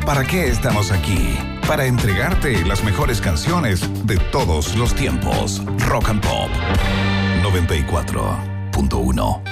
¿Para qué estamos aquí? Para entregarte las mejores canciones de todos los tiempos. Rock and Pop 94.1.